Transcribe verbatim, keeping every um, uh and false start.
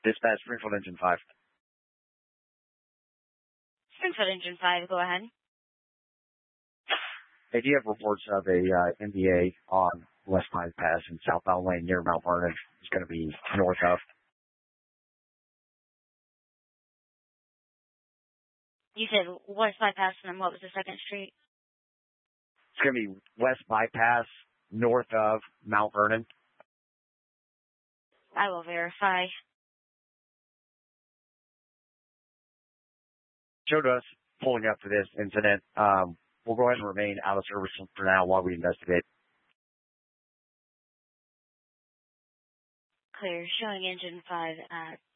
Dispatch, Springfield Engine five. Springfield Engine five, go ahead. Hey, do you have reports of a uh, M B A on West Bypass and southbound lane near Mount Vernon? It's going to be north of. You said West Bypass, and then what was the second street? It's going to be West Bypass, north of Mount Vernon. I will verify. Showed us pulling up to this incident. Um, we'll go ahead and remain out of service for now while we investigate. Clear. Showing engine five at